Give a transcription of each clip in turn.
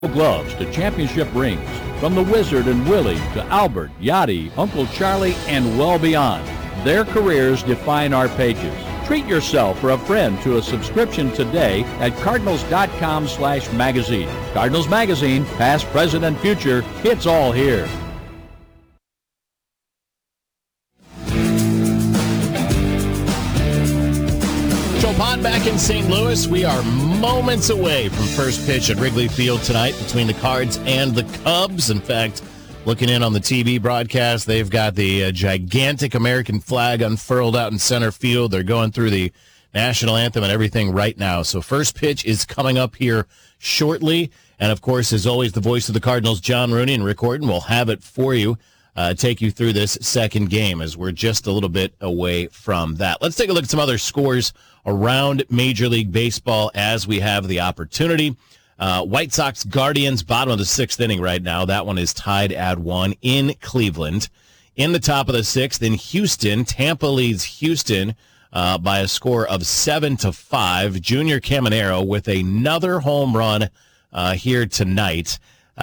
gloves to championship rings. From the Wizard and Willie to Albert, Yachty, Uncle Charlie, and well beyond. Their careers define our pages. Treat yourself or a friend to a subscription today at Cardinals.com/magazine. Cardinals Magazine, past, present, and future, it's all here. Joe Pond back in St. Louis. We are moments away from first pitch at Wrigley Field tonight between the Cards and the Cubs. In fact, looking in on the TV broadcast, they've got the gigantic American flag unfurled out in center field. They're going through the national anthem and everything right now. So first pitch is coming up here shortly. And, of course, as always, the voice of the Cardinals, John Rooney, and Rick Horton will have it for you, take you through this second game as we're just a little bit away from that. Let's take a look at some other scores around Major League Baseball as we have the opportunity. White Sox Guardians, bottom of the sixth inning right now. That one is tied at 1 in Cleveland. In the top of the sixth in Houston, Tampa leads Houston by a score of 7-5. Junior Caminero with another home run here tonight.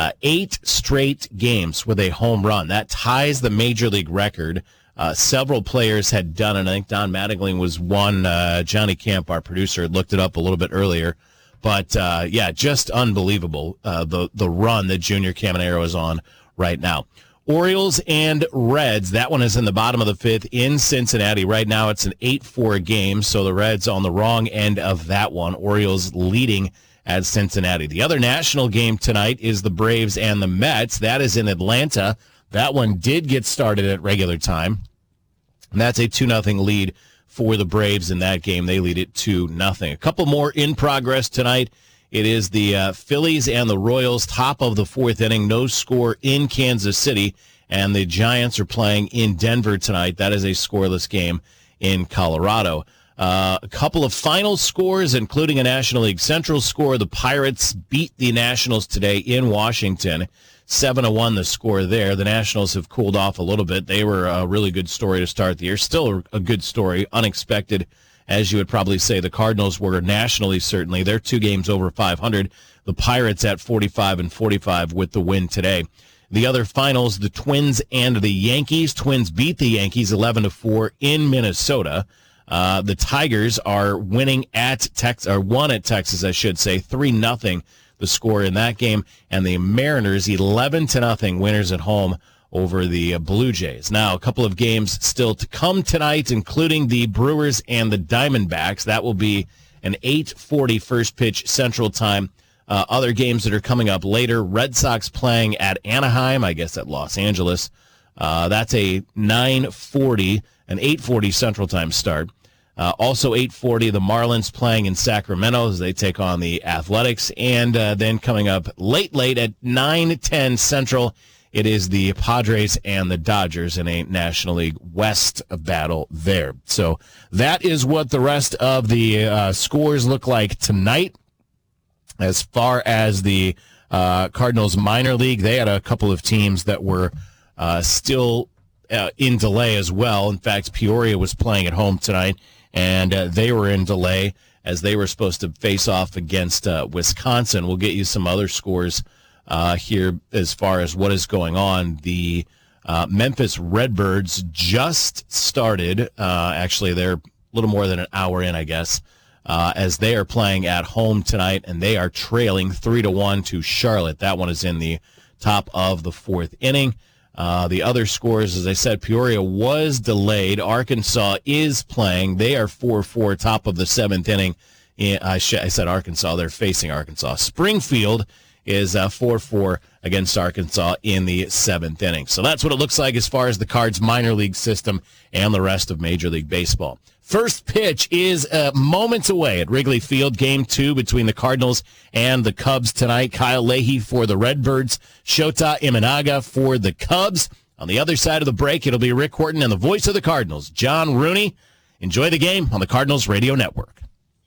8 straight games with a home run. That ties the Major League record. Several players had done it. I think Don Mattingly was one. Johnny Camp, our producer, had looked it up a little bit earlier. But, yeah, just unbelievable, the run that Junior Caminero is on right now. Orioles and Reds, that one is in the bottom of the fifth in Cincinnati. Right now it's an 8-4 game, so the Reds on the wrong end of that one. Orioles leading at Cincinnati. The other national game tonight is the Braves and the Mets. That is in Atlanta. That one did get started at regular time. And that's a 2-0 lead for the Braves in that game. They lead it 2-0. A couple more in progress tonight. It is the Phillies and the Royals, top of the fourth inning. No score in Kansas City. And the Giants are playing in Denver tonight. That is a scoreless game in Colorado. A couple of final scores, including a National League Central score. The Pirates beat the Nationals today in Washington. 7-1 the score there. The Nationals have cooled off a little bit. They were a really good story to start the year. Still a good story. Unexpected, as you would probably say. The Cardinals were nationally, certainly. They're 2 games over 500. The Pirates at 45-45 with the win today. The other finals, the Twins and the Yankees. Twins beat the Yankees 11-4 in Minnesota. The Tigers are winning at Texas, or won at Texas, I should say, 3-0 the score in that game. And the Mariners 11-0 winners at home over the Blue Jays. Now, a couple of games still to come tonight, including the Brewers and the Diamondbacks. That will be an 8:40 first pitch Central Time. Other games that are coming up later, Red Sox playing at Anaheim, I guess at Los Angeles. That's a 9:40, an 8:40 Central Time start. Also 8:40, the Marlins playing in Sacramento as they take on the Athletics. And then coming up late at 9:10 Central, it is the Padres and the Dodgers in a National League West battle there. So that is what the rest of the scores look like tonight. As far as the Cardinals minor league, they had a couple of teams that were still in delay as well. In fact, Peoria was playing at home tonight, and they were in delay as they were supposed to face off against Wisconsin. We'll get you some other scores here as far as what is going on. The Memphis Redbirds just started. Actually, they're a little more than an hour in, I guess, as they are playing at home tonight, and they are trailing 3-1 to Charlotte. That one is in the top of the fourth inning. The other scores, as I said, Peoria was delayed. Arkansas is playing. They are 4-4, top of the seventh inning. I said Arkansas. They're facing Arkansas. Springfield is 4-4 against Arkansas in the seventh inning. So that's what it looks like as far as the Cards minor league system and the rest of Major League Baseball. First pitch is moments away at Wrigley Field. Game 2 between the Cardinals and the Cubs tonight. Kyle Leahy for the Redbirds. Shota Imanaga for the Cubs. On the other side of the break, it'll be Rick Horton and the voice of the Cardinals, John Rooney. Enjoy the game on the Cardinals Radio Network.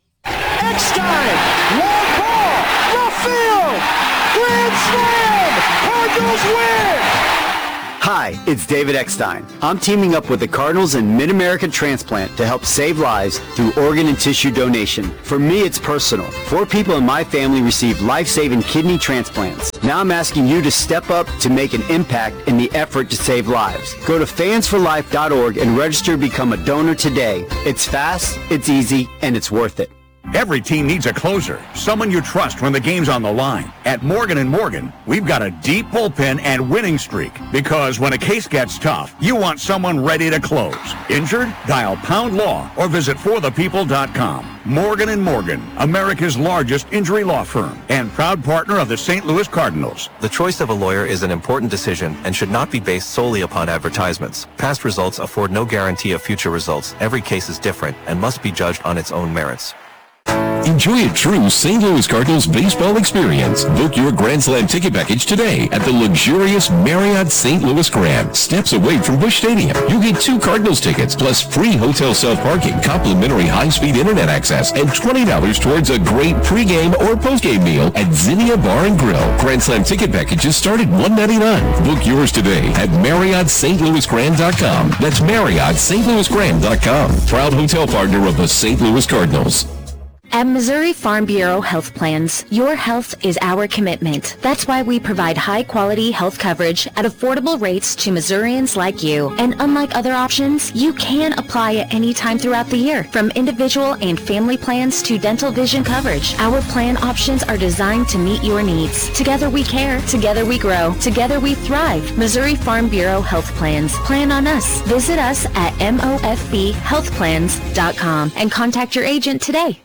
Eckstein, long ball, left field, grand slam, Cardinals win! Hi, it's David Eckstein. I'm teaming up with the Cardinals and Mid-American Transplant to help save lives through organ and tissue donation. For me, it's personal. 4 people in my family received life-saving kidney transplants. Now I'm asking you to step up to make an impact in the effort to save lives. Go to fansforlife.org and register to become a donor today. It's fast, it's easy, and it's worth it. Every team needs a closer, someone you trust when the game's on the line. At Morgan & Morgan, we've got a deep bullpen and winning streak because when a case gets tough, you want someone ready to close. Injured? Dial Pound Law or visit forthepeople.com. Morgan & Morgan, America's largest injury law firm and proud partner of the St. Louis Cardinals. The choice of a lawyer is an important decision and should not be based solely upon advertisements. Past results afford no guarantee of future results. Every case is different and must be judged on its own merits. Enjoy a true St. Louis Cardinals baseball experience. Book your Grand Slam ticket package today at the luxurious Marriott St. Louis Grand, steps away from Busch Stadium. You get 2 Cardinals tickets plus free hotel self-parking, complimentary high-speed internet access, and $20 towards a great pregame or postgame meal at Zinnia Bar and Grill. Grand Slam ticket packages start at $199. Book yours today at MarriottStLouisGrand.com. That's MarriottStLouisGrand.com. Proud hotel partner of the St. Louis Cardinals. At Missouri Farm Bureau Health Plans, your health is our commitment. That's why we provide high-quality health coverage at affordable rates to Missourians like you. And unlike other options, you can apply at any time throughout the year, from individual and family plans to dental vision coverage. Our plan options are designed to meet your needs. Together we care, together we grow, together we thrive. Missouri Farm Bureau Health Plans. Plan on us. Visit us at mofbhealthplans.com and contact your agent today.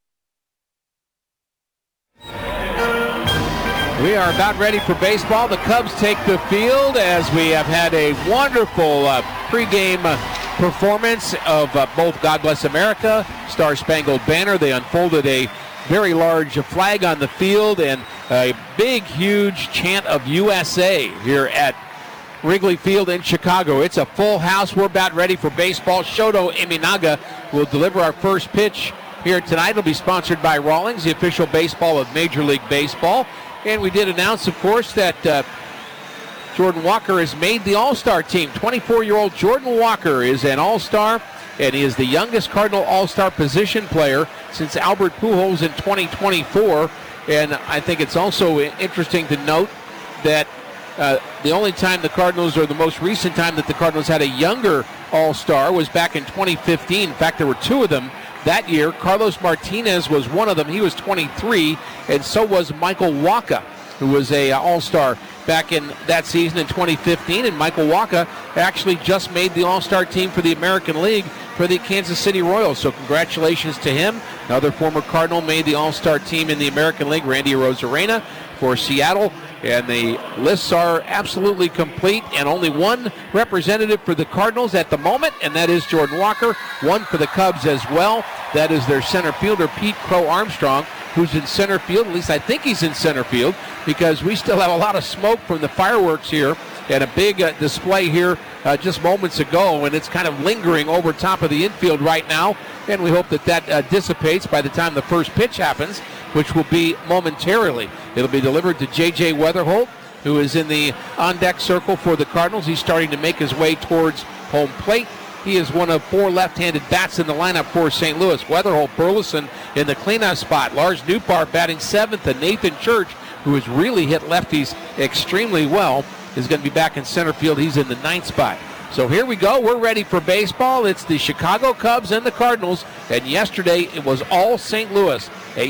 We are about ready for baseball. The Cubs take the field as we have had a wonderful pregame performance of both God Bless America, Star Spangled Banner. They unfolded a very large flag on the field and a big, huge chant of USA here at Wrigley Field in Chicago. It's a full house. We're about ready for baseball. Shoto Imanaga will deliver our first pitch here tonight. It'll be sponsored by Rawlings, the official baseball of Major League Baseball. And we did announce, of course, that Jordan Walker has made the All-Star team. 24-year-old Jordan Walker is an All-Star, and he is the youngest Cardinal All-Star position player since Albert Pujols in 2024. And I think it's also interesting to note that the only time the Cardinals, or the most recent time that the Cardinals had a younger All-Star was back in 2015. In fact, there were 2 of them that year. Carlos Martinez was one of them. He was 23, and so was Michael Wacha, who was a All-Star back in that season in 2015. And Michael Wacha actually just made the All-Star team for the American League for the Kansas City Royals. So congratulations to him. Another former Cardinal made the All-Star team in the American League, Randy Arozarena for Seattle. And the lists are absolutely complete, and only one representative for the Cardinals at the moment, and that is Jordan Walker. One for the Cubs as well. That is their center fielder, Pete Crow Armstrong, who's in center field. At least I think he's in center field, because we still have a lot of smoke from the fireworks here and a big display here just moments ago, and it's kind of lingering over top of the infield right now. And we hope that that dissipates by the time the first pitch happens, which will be momentarily. It'll be delivered to J.J. Weatherholt, who is in the on-deck circle for the Cardinals. He's starting to make his way towards home plate. He is one of 4 left-handed bats in the lineup for St. Louis. Weatherholt, Burleson in the cleanup spot. Lars Newpar batting 7th, and Nathan Church, who has really hit lefties extremely well, is going to be back in center field. He's in the 9th spot. So here we go. We're ready for baseball. It's the Chicago Cubs and the Cardinals. And yesterday it was all St. Louis. A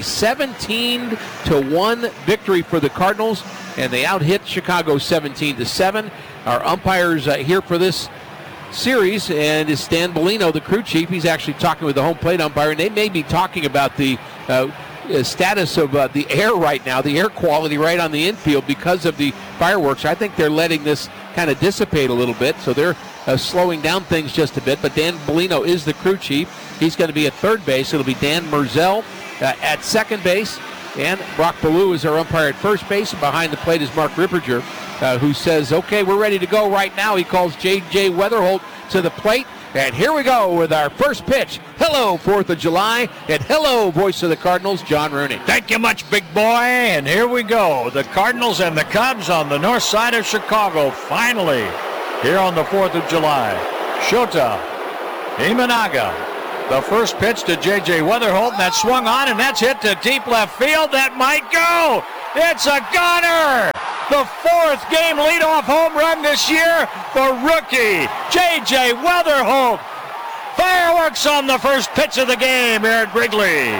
17-1 victory for the Cardinals, and they out-hit Chicago 17-7. Our umpires here for this series and is Stan Bellino, the crew chief. He's actually talking with the home plate umpire, and they may be talking about the status of the air right now, the air quality right on the infield because of the fireworks. I think they're letting this kind of dissipate a little bit, so they're slowing down things just a bit. But Dan Bellino is the crew chief. He's going to be at third base. It'll be Dan Merzel at second base, and Brock Ballou is our umpire at first base. And behind the plate is Mark Ripperger, who says, okay, we're ready to go right now. He calls J.J. Weatherholt to the plate. And here we go with our first pitch. Hello, 4th of July, and hello, voice of the Cardinals, John Rooney. Thank you much, big boy, and here we go. The Cardinals and the Cubs on the north side of Chicago, finally. here on the 4th of July. Shota Imanaga. The first pitch to J.J. Weatherholt, and that swung on, and that's hit to deep left field. That might go. It's a gunner. The 4th game leadoff home run this year for rookie J.J. Weatherholt. Fireworks on the first pitch of the game here at Wrigley.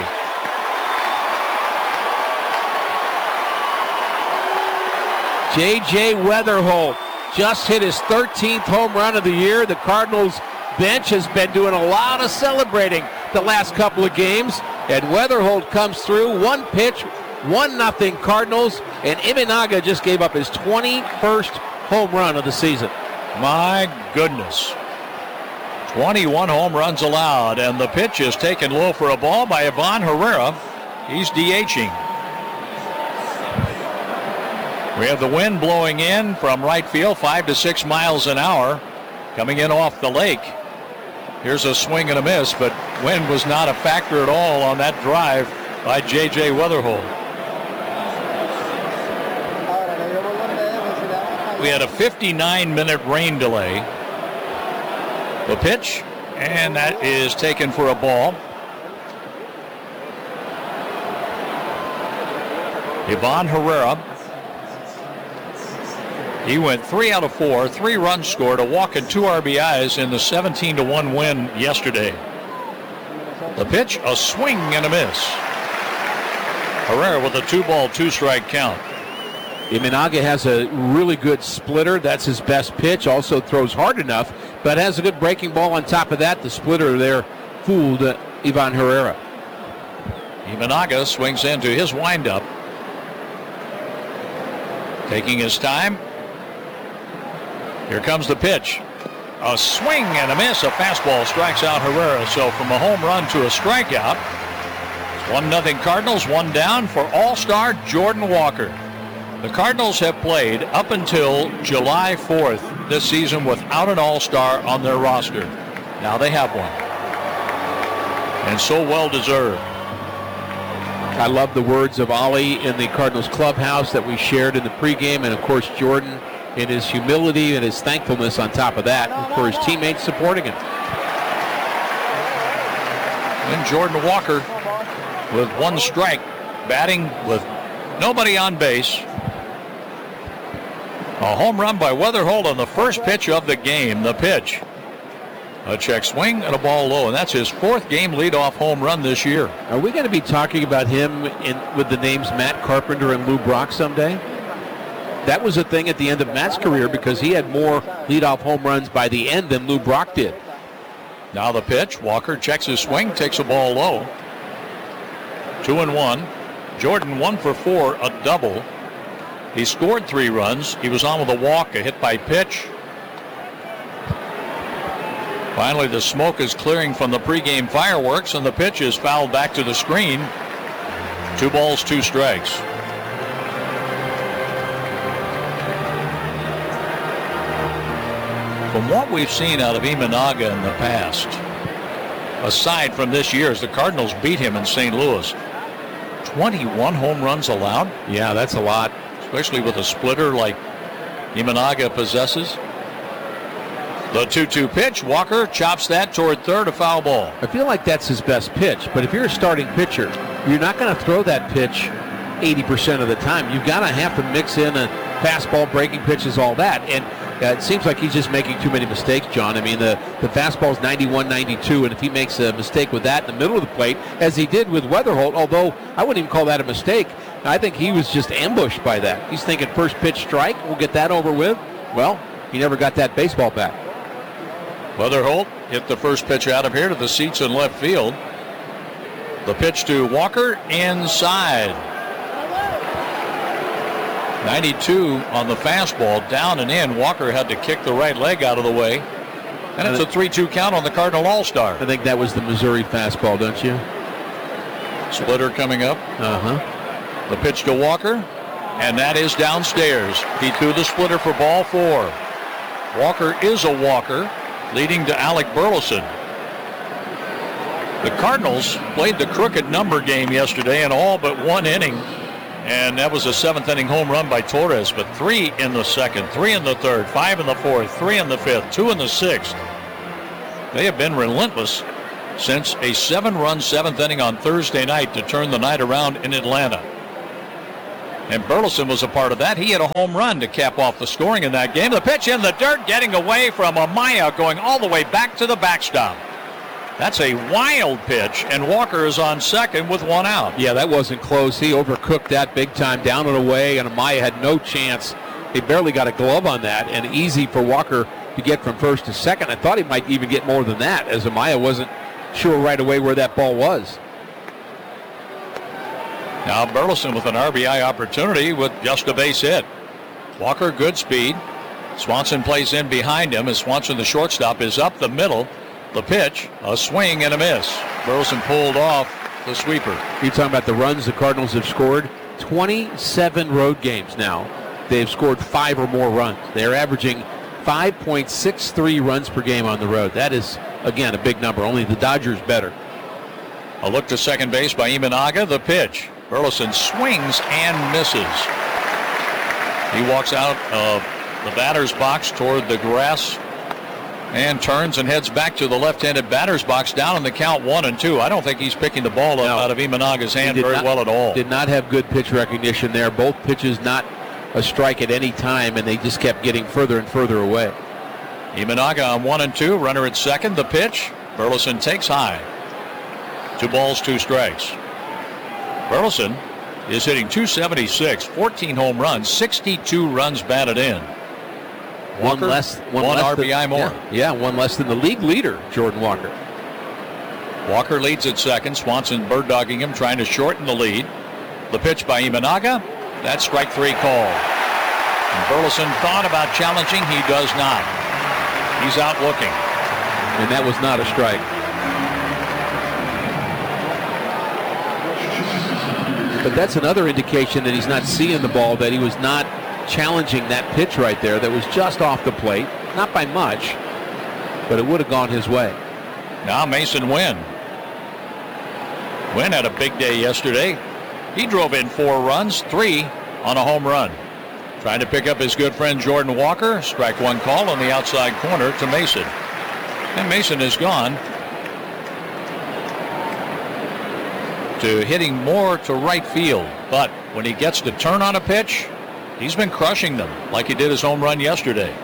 J.J. Weatherholt just hit his 13th home run of the year. The Cardinals bench has been doing a lot of celebrating the last couple of games, and Weatherholt comes through. One pitch, 1-0 Cardinals, and Imanaga just gave up his 21st home run of the season. My goodness. 21 home runs allowed, and the pitch is taken low for a ball by Ivan Herrera. He's DHing. We have the wind blowing in from right field, 5 to 6 miles an hour, coming in off the lake. Here's a swing and a miss, but wind was not a factor at all on that drive by J.J. Weatherholt. We had a 59-minute rain delay. The pitch, and that is taken for a ball. Ivan Herrera. He went 3 out of 4, 3 runs scored, a walk and 2 RBIs in the 17-1 win yesterday. The pitch, a swing and a miss. Herrera with a 2-ball, 2-strike count. Imanaga has a really good splitter. That's his best pitch. Also throws hard enough, but has a good breaking ball on top of that. The splitter there fooled Ivan Herrera. Imanaga swings into his windup. Taking his time. Here comes the pitch. A swing and a miss. A fastball strikes out Herrera. So from a home run to a strikeout, it's 1-0 Cardinals, 1 down for All-Star Jordan Walker. The Cardinals have played up until July 4th this season without an All-Star on their roster. Now they have one. And so well deserved. I love the words of Ollie in the Cardinals clubhouse that we shared in the pregame, and of course Jordan in his humility and his thankfulness on top of that, and for his teammates supporting him. And Jordan Walker with 1 strike, batting with nobody on base. A home run by Weatherholt on the first pitch of the game. The pitch, a check swing and a ball low, and that's his 4th game leadoff home run this year. Are we going to be talking about him with the names Matt Carpenter and Lou Brock someday? That was a thing at the end of Matt's career because he had more leadoff home runs by the end than Lou Brock did. Now the pitch, Walker checks his swing, takes a ball low. 2-1. Jordan 1 for 4, a double. He scored 3 runs. He was on with a walk, a hit by pitch. Finally, the smoke is clearing from the pregame fireworks, and the pitch is fouled back to the screen. 2 balls, 2 strikes. From what we've seen out of Imanaga in the past, aside from this year, as the Cardinals beat him in St. Louis, 21 home runs allowed. Yeah, that's a lot. Especially with a splitter like Imanaga possesses. The 2-2 pitch, Walker chops that toward third, a foul ball. I feel like that's his best pitch, but if you're a starting pitcher, you're not going to throw that pitch 80% of the time. You've got to have to mix in a fastball, breaking pitches, all that. And it seems like he's just making too many mistakes, John. I mean, the fastball's 91, 92, and if he makes a mistake with that in the middle of the plate, as he did with Weatherholt, although I wouldn't even call that a mistake, I think he was just ambushed by that. He's thinking first pitch strike, we'll get that over with. Well, he never got that baseball back. Weatherholt hit the first pitch out of here to the seats in left field. The pitch to Walker inside. 92 on the fastball, down and in. Walker had to kick the right leg out of the way. And it's a 3-2 count on the Cardinal All-Star. I think that was the Missouri fastball, don't you? Splitter coming up. The pitch to Walker, and that is downstairs. He threw the splitter for ball 4. Walker is a walker, leading to Alec Burleson. The Cardinals played the crooked number game yesterday in all but 1 inning. And that was a 7th inning home run by Torres, but 3 in the second, 3 in the third, 5 in the fourth, 3 in the fifth, 2 in the sixth. They have been relentless since a 7-run 7th inning on Thursday night to turn the night around in Atlanta. And Burleson was a part of that. He hit a home run to cap off the scoring in that game. The pitch in the dirt, getting away from Amaya, going all the way back to the backstop. That's a wild pitch, and Walker is on second with 1 out. Yeah, that wasn't close. He overcooked that big time, down and away, and Amaya had no chance. He barely got a glove on that, and easy for Walker to get from first to second. I thought he might even get more than that, as Amaya wasn't sure right away where that ball was. Now Burleson with an RBI opportunity with just a base hit. Walker, good speed. Swanson plays in behind him as Swanson, the shortstop, is up the middle. The pitch, a swing and a miss. Burleson pulled off the sweeper. You're talking about the runs the Cardinals have scored. 27 road games now. They've scored 5 or more runs. They're averaging 5.63 runs per game on the road. That is, again, a big number. Only the Dodgers better. A look to second base by Imanaga. The pitch. Burleson swings and misses. He walks out of the batter's box toward the grass and turns and heads back to the left-handed batter's box, down in the count 1-2. I don't think he's picking the ball up out of Imanaga's hand very well at all. Did not have good pitch recognition there. Both pitches not a strike at any time, and they just kept getting further and further away. Imanaga on 1-2, runner at second. The pitch. Burleson takes high. 2 balls, 2 strikes. Burleson is hitting .276, 14 home runs, 62 runs batted in. Walker, one RBI more. Yeah, 1 less than the league leader, Jordan Walker. Walker leads at second. Swanson bird dogging him, trying to shorten the lead. The pitch by Imanaga. That's strike 3 call. And Burleson thought about challenging. He does not. He's out looking. And that was not a strike. But that's another indication that he's not seeing the ball, that he was not challenging that pitch right there that was just off the plate. Not by much, but it would have gone his way. Now Mason Wynn. Wynn had a big day yesterday. He drove in 4 runs, 3 on a home run. Trying to pick up his good friend Jordan Walker. Strike 1 call on the outside corner to Mason. And Mason is gone to hitting more to right field. But when he gets to turn on a pitch, he's been crushing them like he did his home run yesterday.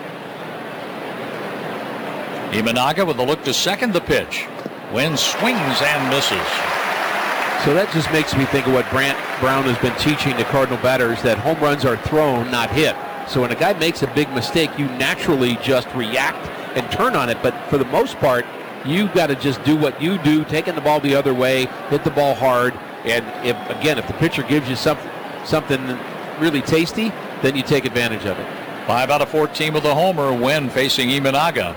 Imanaga with a look to second. The pitch. Wynn swings and misses. So that just makes me think of what Brant Brown has been teaching the Cardinal batters, that home runs are thrown, not hit. So when a guy makes a big mistake, you naturally just react and turn on it. But for the most part, you've got to just do what you do, taking the ball the other way, hit the ball hard. And if the pitcher gives you something really tasty, then you take advantage of it. 5 out of 14 with a homer. Wynn facing Imanaga.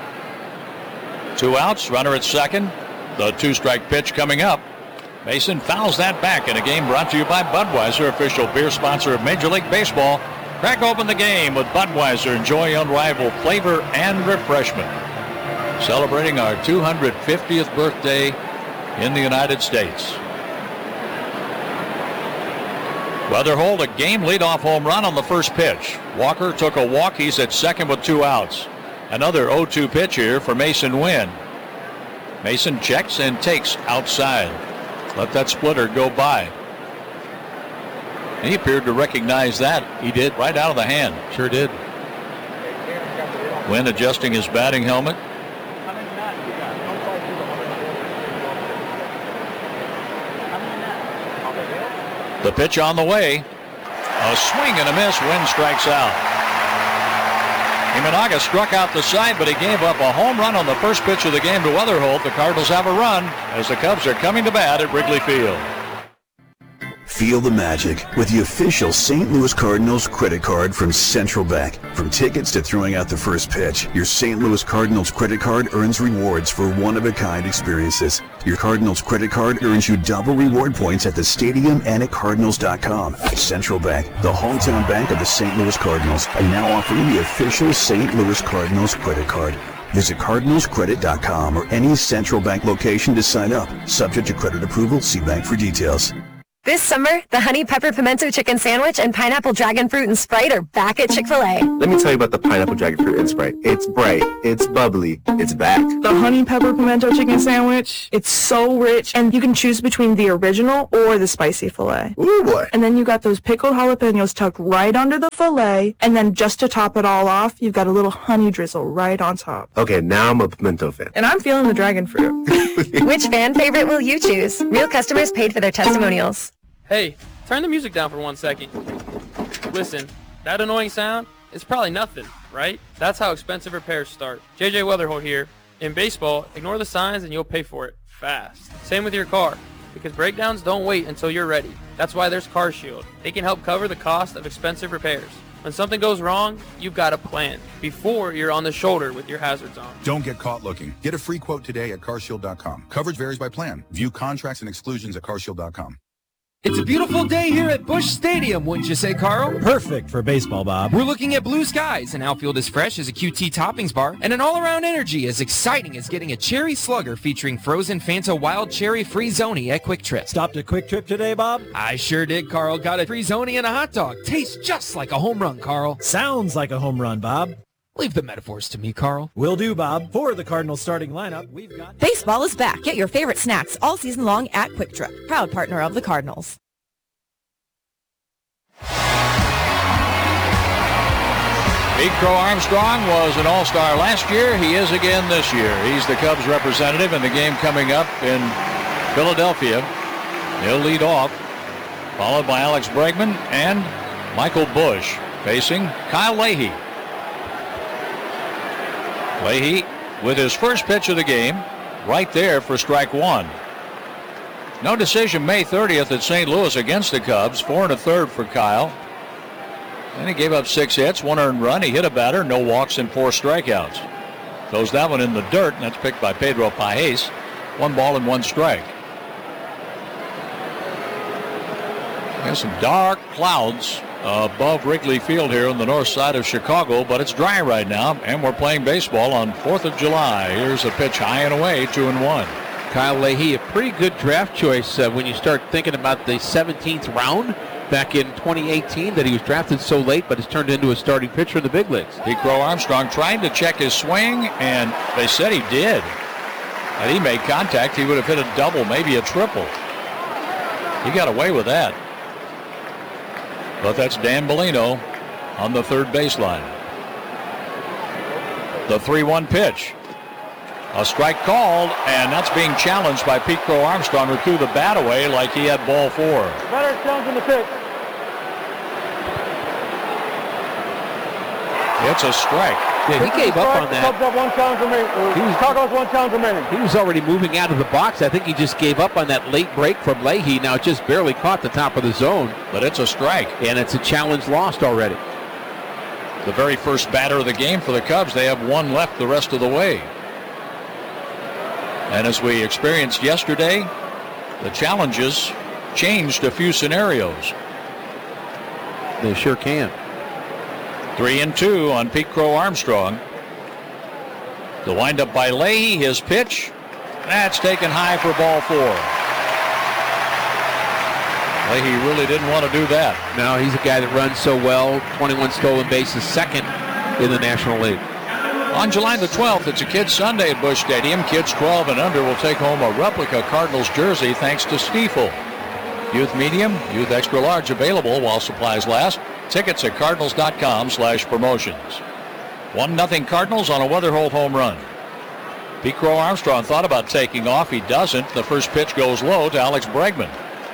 2 outs, runner at second. The 2-strike pitch coming up. Mason fouls that back in a game brought to you by Budweiser, official beer sponsor of Major League Baseball. Crack open the game with Budweiser. Enjoy unrivaled flavor and refreshment. Celebrating our 250th birthday in the United States. Weatherhold, a game leadoff home run on the first pitch. Walker took a walk. He's at second with 2 outs. Another 0-2 pitch here for Mason Wynn. Mason checks and takes outside. Let that splitter go by. He appeared to recognize that. He did, right out of the hand. Sure did. Wynn adjusting his batting helmet. The pitch on the way. A swing and a miss. Wynn strikes out. Imanaga struck out the side, but he gave up a home run on the first pitch of the game to Weatherholt. The Cardinals have a run as the Cubs are coming to bat at Wrigley Field. Feel the magic with the official St. Louis Cardinals credit card from Central Bank. From tickets to throwing out the first pitch, your St. Louis Cardinals credit card earns rewards for one-of-a-kind experiences. Your Cardinals credit card earns you double reward points at the stadium and at Cardinals.com. Central Bank, the hometown bank of the St. Louis Cardinals, and now offering the official St. Louis Cardinals credit card. Visit CardinalsCredit.com or any Central Bank location to sign up. Subject to credit approval, see bank for details. This summer, the Honey Pepper Pimento Chicken Sandwich and Pineapple Dragon Fruit and Sprite are back at Chick-fil-A. Let me tell you about the Pineapple Dragon Fruit and Sprite. It's bright, it's bubbly, it's back. The Honey Pepper Pimento Chicken Sandwich, it's so rich, and you can choose between the original or the spicy filet. Ooh, boy. And then you got those pickled jalapenos tucked right under the filet, and then just to top it all off, you've got a little honey drizzle right on top. Okay, now I'm a pimento fan. And I'm feeling the dragon fruit. Which fan favorite will you choose? Real customers paid for their testimonials. Hey, turn the music down for 1 second. Listen, that annoying sound is probably nothing, right? That's how expensive repairs start. JJ Weatherholt here. In baseball, ignore the signs and you'll pay for it fast. Same with your car, because breakdowns don't wait until you're ready. That's why there's CarShield. They can help cover the cost of expensive repairs. When something goes wrong, you've got a plan before you're on the shoulder with your hazards on. Don't get caught looking. Get a free quote today at carshield.com. Coverage varies by plan. View contracts and exclusions at carshield.com. It's a beautiful day here at Busch Stadium, wouldn't you say, Carl? Perfect for baseball, Bob. We're looking at blue skies, an outfield as fresh as a QT toppings bar, and an all-around energy as exciting as getting a cherry slugger featuring frozen Fanta Wild Cherry Free-Zoni at Quick Trip. Stopped at Quick Trip today, Bob? I sure did, Carl. Got a Free-Zoni and a hot dog. Tastes just like a home run, Carl. Sounds like a home run, Bob. Leave the metaphors to me, Carl. Will do, Bob. For the Cardinals starting lineup, we've got... Baseball is back. Get your favorite snacks all season long at Quick Trip, proud partner of the Cardinals. Pete Crow Armstrong was an all-star last year. He is again this year. He's the Cubs representative in the game coming up in Philadelphia. He'll lead off, followed by Alex Bregman and Michael Busch facing Kyle Leahy. Leahy with his first pitch of the game right there for strike one. No decision May 30th at St. Louis against the Cubs. 4 1/3 for Kyle. And he gave up 6 hits, 1 earned run. He hit a batter, no walks and 4 strikeouts. Throws that one in the dirt, and that's picked by Pedro Pajes. 1 ball and 1 strike. There's some dark clouds above Wrigley Field here on the north side of Chicago, but it's dry right now, and we're playing baseball on 4th of July. Here's a pitch high and away, 2-1. Kyle Leahy, a pretty good draft choice when you start thinking about the 17th round back in 2018 that he was drafted so late, but has turned into a starting pitcher in the big leagues. Pete Crow Armstrong trying to check his swing, and they said he did. Had he made contact, he would have hit a double, maybe a triple. He got away with that. But that's Dan Bellino on the third baseline. The 3-1 pitch. A strike called, and that's being challenged by Pete Crow Armstrong, who threw the bat away like he had ball 4. Better challenging the pitch. It's a strike. Yeah, he gave up on that. Cubs have 1 challenge remaining. Chicago's 1 challenge remaining. He was already moving out of the box. I think he just gave up on that late break from Leahy. Now it just barely caught the top of the zone. But it's a strike. And it's a challenge lost already. The very first batter of the game for the Cubs. They have 1 left the rest of the way. And as we experienced yesterday, the challenges changed a few scenarios. They sure can. 3-2 on Pete Crow Armstrong. The windup by Leahy, his pitch. That's taken high for ball 4. Leahy really didn't want to do that. No, he's a guy that runs so well. 21 stolen bases, second in the National League. On July the 12th, it's a Kids Sunday at Busch Stadium. Kids 12 and under will take home a replica Cardinals jersey thanks to Stiefel. Youth medium, youth extra large available while supplies last. Tickets at cardinals.com/promotions. 1-0 Cardinals on a Weatherholt home run. Pete Crow Armstrong thought about taking off. He doesn't. The first pitch goes low to Alex Bregman.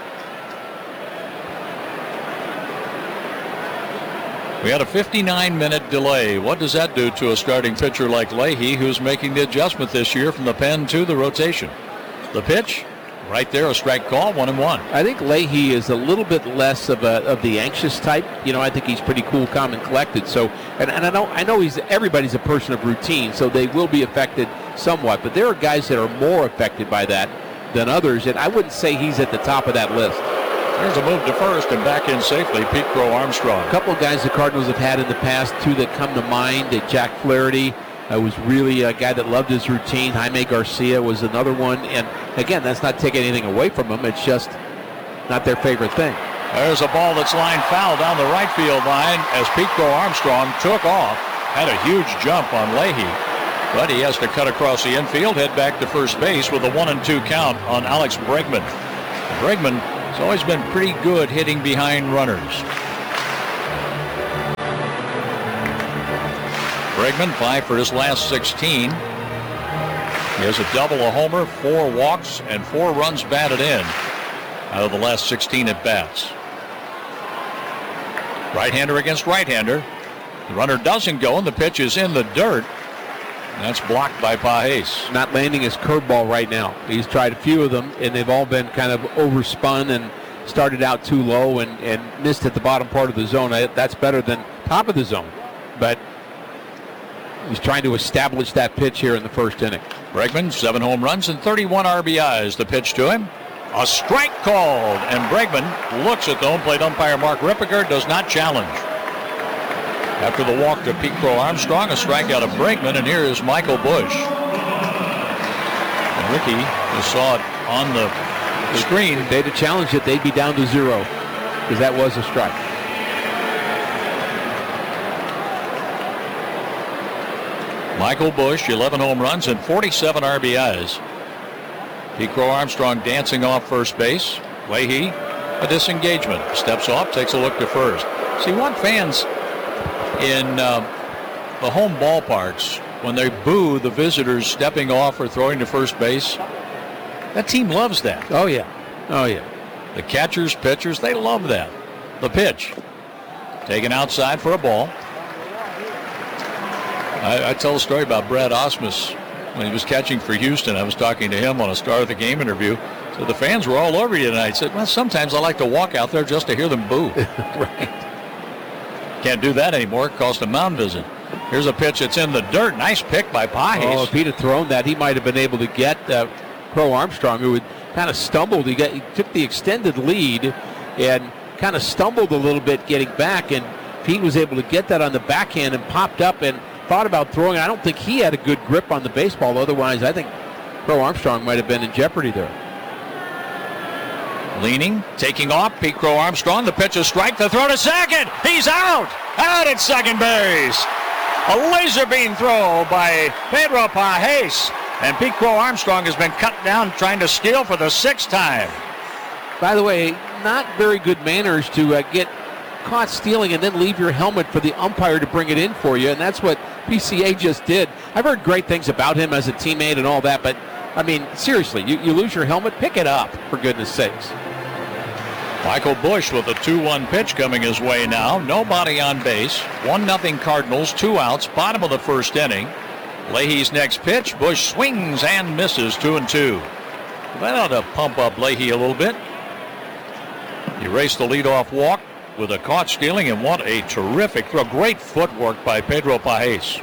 We had a 59-minute delay. What does that do to a starting pitcher like Leahy, who's making the adjustment this year from the pen to the rotation? The pitch, right there, a strike call, 1-1. I think Leahy is a little bit less of the anxious type. You know, I think he's pretty cool, calm, and collected. So, and I know everybody's a person of routine, so they will be affected somewhat. But there are guys that are more affected by that than others, and I wouldn't say he's at the top of that list. There's a move to first and back in safely, Pete Crow Armstrong. A couple of guys the Cardinals have had in the past, 2 that come to mind. Jack Flaherty was really a guy that loved his routine. Jaime Garcia was another one. And again, that's not taking anything away from him. It's just not their favorite thing. There's a ball that's lined foul down the right field line as Pete Crow Armstrong took off. Had a huge jump on Leahy, but he has to cut across the infield, head back to first base with a 1-2 count on Alex Bregman. Bregman has always been pretty good hitting behind runners. Bregman 5 for his last 16. He has a double, a homer, 4 walks, and 4 runs batted in out of the last 16 at-bats. Right-hander against right-hander. The runner doesn't go, and the pitch is in the dirt. That's blocked by Pages. Not landing his curveball right now. He's tried a few of them, and they've all been kind of overspun and started out too low and missed at the bottom part of the zone. That's better than top of the zone. But he's trying to establish that pitch here in the first inning. Bregman, 7 home runs and 31 RBIs. The pitch to him. A strike called, and Bregman looks at the home plate umpire Mark Rippiger, does not challenge. After the walk to Pete Crow Armstrong, a strikeout of Bregman, and here is Michael Busch. And Ricky just saw it on the screen. If they'd have challenged it, they'd be down to 0 because that was a strike. Michael Busch, 11 home runs and 47 RBIs. Pete Crow Armstrong dancing off first base. Leahy, a disengagement. Steps off, takes a look to first. See, what fans in the home ballparks, when they boo the visitors stepping off or throwing to first base, that team loves that. Oh, yeah. Oh, yeah. The catchers, pitchers, they love that. The pitch. Taken outside for a ball. I tell a story about Brad Ausmus when he was catching for Houston. I was talking to him on a Star of the Game interview. So the fans were all over you tonight. I said, well, sometimes I like to walk out there just to hear them boo. Right. Can't do that anymore. It cost a mound visit. Here's a pitch that's in the dirt. Nice pick by Pages. Oh, if he'd have thrown that, he might have been able to get Crow Armstrong, who had kind of stumbled. He took the extended lead and kind of stumbled a little bit getting back, and Pete was able to get that on the backhand and popped up and thought about throwing. I don't think he had a good grip on the baseball. Otherwise, I think Crow Armstrong might have been in jeopardy there. Leaning, taking off, Pete Crow Armstrong. The pitch is strike, the throw to second. He's out! Out at second base. A laser beam throw by Pedro Pages. And Pete Crow Armstrong has been cut down trying to steal for the 6th time. By the way, not very good manners to get caught stealing and then leave your helmet for the umpire to bring it in for you. And that's what PCA just did. I've heard great things about him as a teammate and all that, but I mean, seriously, you lose your helmet, pick it up, for goodness sakes. Michael Busch with a 2-1 pitch coming his way now. Nobody on base. 1-0 Cardinals, 2 outs, bottom of the first inning. Leahy's next pitch. Busch swings and misses, 2-2. That ought to pump up Leahy a little bit. He raced the leadoff walk with a caught stealing, and what a terrific throw. Great footwork by Pedro Pages.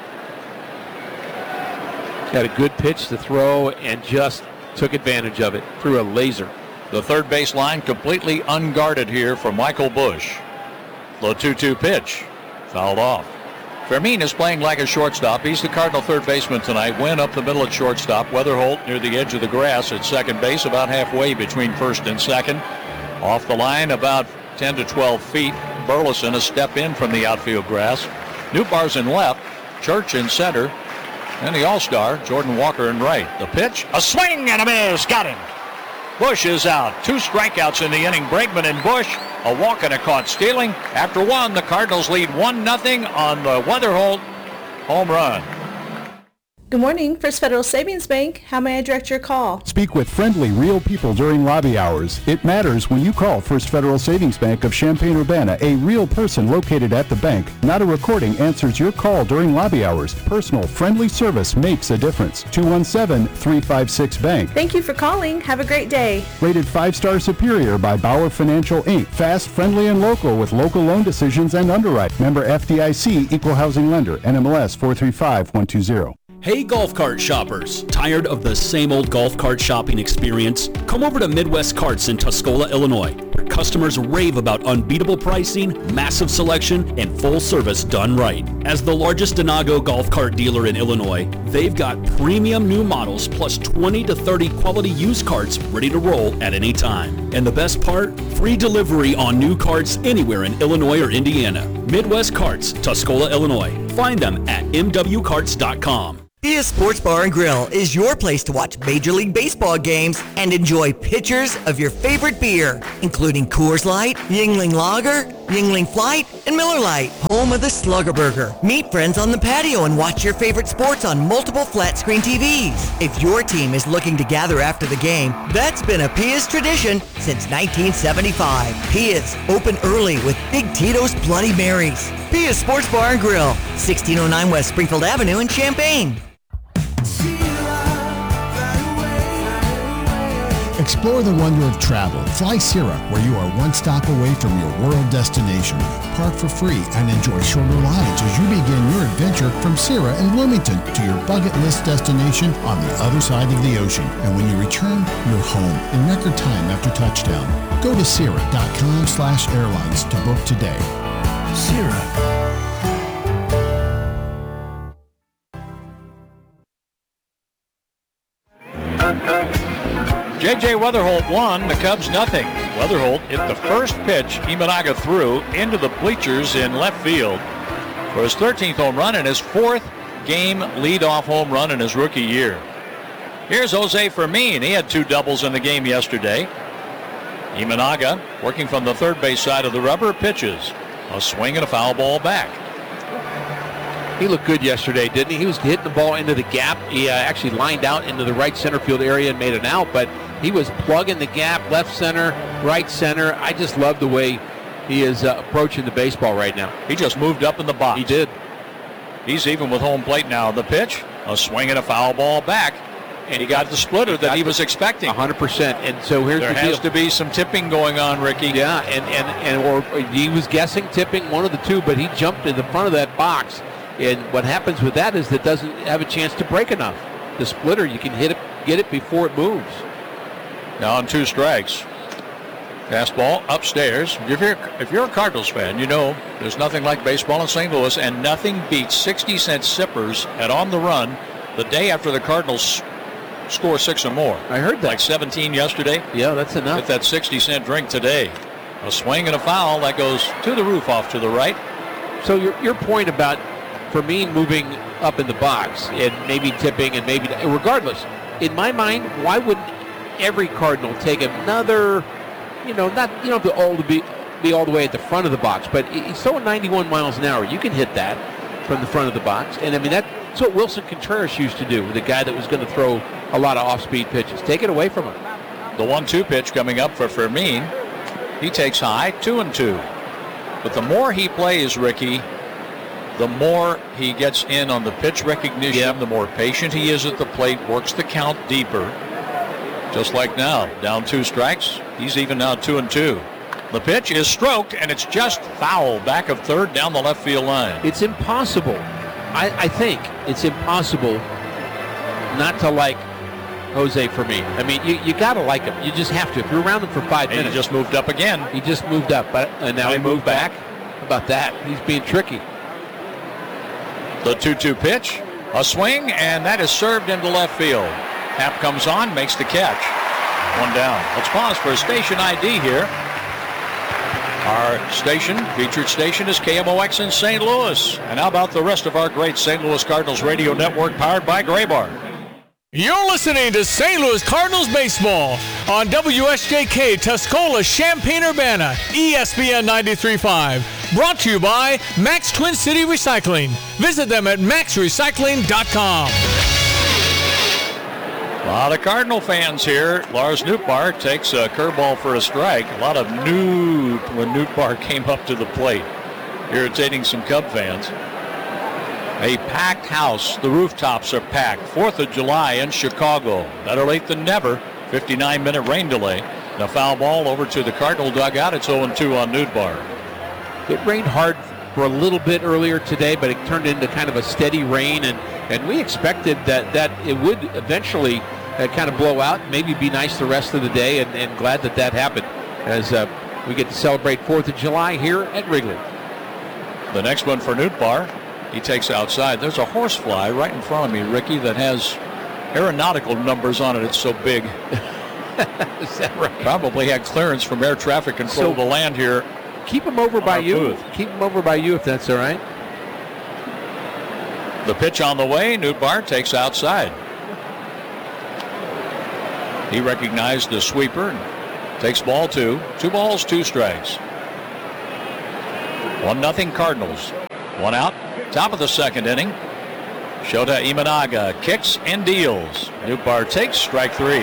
Got a good pitch to throw and just took advantage of it through a laser. The third base line completely unguarded here for Michael Busch. The 2-2 pitch. Fouled off. Fermin is playing like a shortstop. He's the Cardinal third baseman tonight. Win up the middle at shortstop. Weatherholt near the edge of the grass at second base, about halfway between first and second. Off the line about 10 to 12 feet. Burleson a step in from the outfield grass. Newbar's in left. Church in center. And the all-star, Jordan Walker in right. The pitch, a swing and a miss. Got him. Busch is out. 2 strikeouts in the inning. Bregman and Busch, a walk and a caught stealing. After 1, the Cardinals lead 1-0 on the Weatherholt home run. Good morning, First Federal Savings Bank. How may I direct your call? Speak with friendly, real people during lobby hours. It matters when you call First Federal Savings Bank of Champaign-Urbana. A real person located at the bank. Not a recording answers your call during lobby hours. Personal, friendly service makes a difference. 217-356-BANK. Thank you for calling. Have a great day. Rated 5-star superior by Bauer Financial, Inc. Fast, friendly, and local with local loan decisions and underwrite. Member FDIC, Equal Housing Lender. NMLS 435120. Hey golf cart shoppers, tired of the same old golf cart shopping experience? Come over to Midwest Carts in Tuscola, Illinois, where customers rave about unbeatable pricing, massive selection, and full service done right. As the largest Denago golf cart dealer in Illinois, they've got premium new models plus 20 to 30 quality used carts ready to roll at any time. And the best part? Free delivery on new carts anywhere in Illinois or Indiana. Midwest Carts, Tuscola, Illinois. Find them at mwcarts.com. Pia Sports Bar and Grill is your place to watch Major League Baseball games and enjoy pitchers of your favorite beer, including Coors Light, Yuengling Lager, Yuengling Flight, and Miller Lite. Home of the Slugger Burger. Meet friends on the patio and watch your favorite sports on multiple flat-screen TVs. If your team is looking to gather after the game, that's been a Pia's tradition since 1975. Pia's, open early with Big Tito's Bloody Marys. Pia's Sports Bar and Grill, 1609 West Springfield Avenue in Champaign. Explore the wonder of travel. Fly Sierra, where you are one stop away from your world destination. Park for free and enjoy shorter rides as you begin your adventure from Sierra and Bloomington to your bucket list destination on the other side of the ocean. And when you return, you're home in record time after touchdown. Go to Sierra.com/airlines to book today. Sierra. J.J. Weatherholt won, the Cubs nothing. Weatherholt hit the first pitch Imanaga threw into the bleachers in left field for his 13th home run and his 4th game leadoff home run in his rookie year. Here's Jose Fermin. He had 2 doubles in the game yesterday. Imanaga, working from the third base side of the rubber, pitches. A swing and a foul ball back. He looked good yesterday, didn't he? He was hitting the ball into the gap. He actually lined out into the right center field area and made an out, but he was plugging the gap, left center, right center. I just love the way he is approaching the baseball right now. He just moved up in the box. He did. He's even with home plate now. The pitch, a swing and a foul ball back. And he got the splitter that he was expecting. 100%. And so here's the deal. There has to be some tipping going on, Ricky. Yeah, or he was guessing tipping, one of the two, but he jumped in the front of that box. And what happens with that is it doesn't have a chance to break enough. The splitter, you can hit it, get it before it moves. Now on 2 strikes. Fastball upstairs. If you're a Cardinals fan, you know there's nothing like baseball in St. Louis, and nothing beats 60-cent sippers at On the Run the day after the Cardinals score 6 or more. I heard that. Like 17 yesterday. Yeah, that's enough. Get that 60-cent drink today. A swing and a foul that goes to the roof off to the right. So your point about Fermin moving up in the box and maybe tipping and maybe regardless, in my mind, why wouldn't every Cardinal take another, you don't have to all be all the way at the front of the box, but he's throwing 91 miles an hour. You can hit that from the front of the box, and I mean that's what Wilson Contreras used to do, the guy that was going to throw a lot of off-speed pitches. Take it away from him. The 1-2 pitch coming up for Fermin. He takes high, 2-2. But the more he plays, Ricky, the more he gets in on the pitch recognition, the more patient he is at the plate, works the count deeper. Just like now, down 2 strikes. He's even now 2-2. The pitch is stroked, and it's just foul back of third down the left field line. It's impossible. I think it's impossible not to like Jose Fermin. I mean, you got to like him. You just have to. If you're around him for 5 minutes. He just moved up again. He just moved up, and now he moved back. How about that? He's being tricky. The 2-2 pitch, a swing, and that is served into left field. Happ comes on, makes the catch. 1 down. Let's pause for a station ID here. Our featured station is KMOX in St. Louis. And how about the rest of our great St. Louis Cardinals radio network powered by Graybar? You're listening to St. Louis Cardinals baseball on WSJK Tuscola, Champaign-Urbana, ESPN 93.5. Brought to you by Max Twin City Recycling. Visit them at maxrecycling.com. A lot of Cardinal fans here. Lars Nootbaar takes a curveball for a strike. A lot of new when Nootbaar came up to the plate, irritating some Cub fans. A packed house. The rooftops are packed. 4th of July in Chicago. Better late than never. 59-minute rain delay. And a foul ball over to the Cardinal dugout. It's 0-2 on Nootbaar. It rained hard for a little bit earlier today, but it turned into kind of a steady rain, and And we expected that it would eventually kind of blow out, maybe be nice the rest of the day, and glad that happened as we get to celebrate 4th of July here at Wrigley. The next one for Nootbaar, he takes outside. There's a horsefly right in front of me, Ricky, that has aeronautical numbers on it. It's so big. Is that right? Probably had clearance from air traffic control to land here. Keep him over by you. Booth. Keep him over by you if that's all right. The pitch on the way. Nootbaar takes outside. He recognized the sweeper and takes ball 2. 2 balls, 2 strikes. 1-0 Cardinals. 1 out. Top of the second inning. Shota Imanaga kicks and deals. Nootbaar takes strike 3.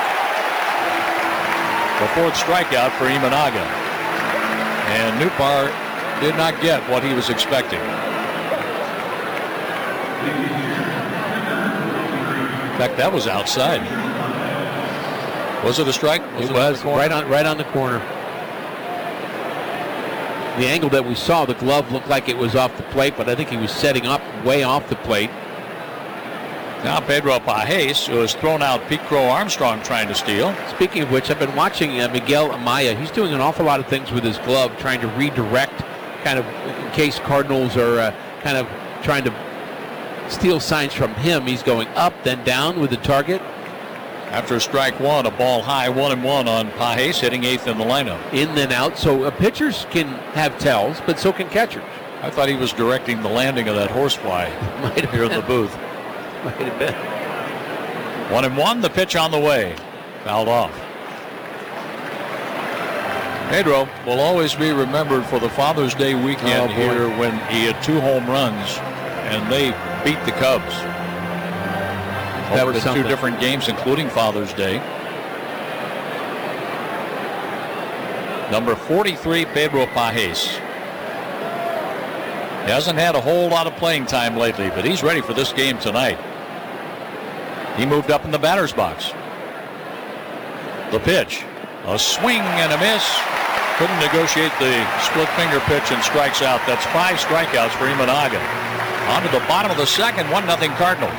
The 4th strikeout for Imanaga. And Nootbaar did not get what he was expecting. In fact, that was outside. Was it a strike? It was right on the corner. The angle that we saw, the glove looked like it was off the plate, but I think he was setting up way off the plate. Now Pedro Pages, who has thrown out Pete Crow Armstrong trying to steal. Speaking of which, I've been watching Miguel Amaya. He's doing an awful lot of things with his glove, trying to redirect, kind of in case Cardinals are kind of trying to steal signs from him. He's going up, then down with the target. After strike 1, a ball high, 1-1 on Pages, hitting 8th in the lineup. In then out, so pitchers can have tells, but so can catchers. I thought he was directing the landing of that horsefly here in the booth. Might have been. 1-1, the pitch on the way. Fouled off. Pedro will always be remembered for the Father's Day weekend here when he had 2 home runs and they beat the Cubs. Over the 2 different games, including Father's Day. Number 43, Pedro Pages. He hasn't had a whole lot of playing time lately, but he's ready for this game tonight. He moved up in the batter's box. The pitch, a swing and a miss. Couldn't negotiate the split finger pitch and strikes out. That's 5 strikeouts for Imanaga. On to the bottom of the second, 1-0 Cardinals.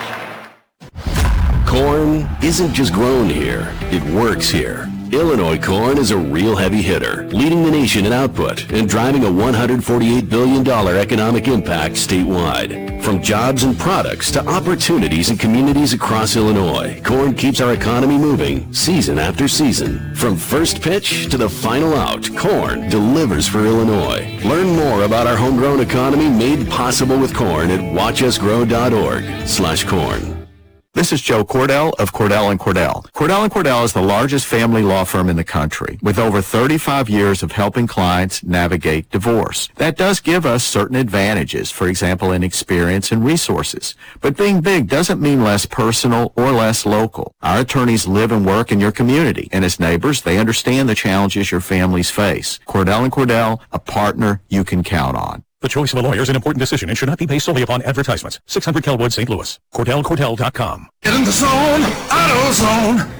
Corn isn't just grown here, it works here. Illinois corn is a real heavy hitter, leading the nation in output and driving a $148 billion economic impact statewide. From jobs and products to opportunities in communities across Illinois, corn keeps our economy moving season after season. From first pitch to the final out, corn delivers for Illinois. Learn more about our homegrown economy made possible with corn at watchusgrow.org/corn. This is Joe Cordell of Cordell & Cordell. Cordell & Cordell is the largest family law firm in the country with over 35 years of helping clients navigate divorce. That does give us certain advantages, for example, in experience and resources. But being big doesn't mean less personal or less local. Our attorneys live and work in your community, and as neighbors, they understand the challenges your families face. Cordell & Cordell, a partner you can count on. The choice of a lawyer is an important decision and should not be based solely upon advertisements. 600 Kelwood, St. Louis. CordellCordell.com. Get in the zone, AutoZone.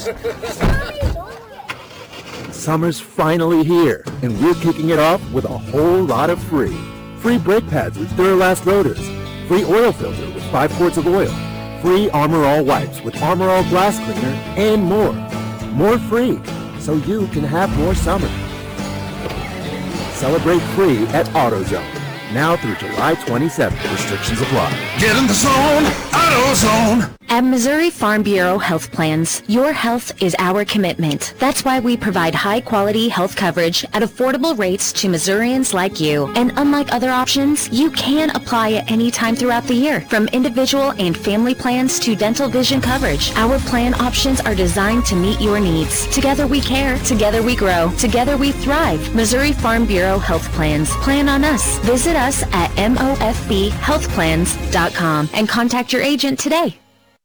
Summer's finally here, and we're kicking it off with a whole lot of free. Free brake pads with Duralast rotors. Free oil filter with 5 quarts of oil. Free Armor All wipes with Armor All glass cleaner, and more. More free, so you can have more summer. Celebrate free at AutoZone. Now through July 27th. Restrictions apply. Get in the zone, AutoZone. At Missouri Farm Bureau Health Plans, your health is our commitment. That's why we provide high-quality health coverage at affordable rates to Missourians like you. And unlike other options, you can apply at any time throughout the year. From individual and family plans to dental vision coverage, our plan options are designed to meet your needs. Together we care. Together we grow. Together we thrive. Missouri Farm Bureau Health Plans. Plan on us. Visit us at mofbhealthplans.com and contact your agent today.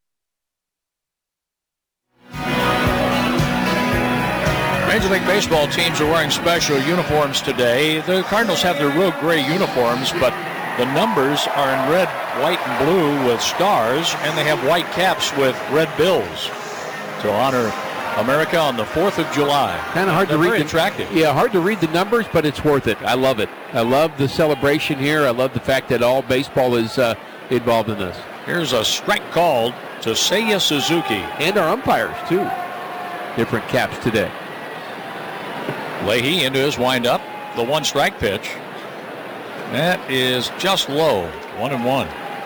Major League Baseball teams are wearing special uniforms today. The Cardinals have their real gray uniforms, but the numbers are in red, white, and blue with stars, and they have white caps with red bills to honor America on the 4th of July. Kind of hard to read. Very attractive. Yeah, hard to read the numbers, but it's worth it. I love it. I love the celebration here. I love the fact that all baseball is involved in this. Here's a strike called to Seiya Suzuki. And our umpires, too. Different caps today. Leahy into his windup. The 1-strike pitch. That is just low. 1-1.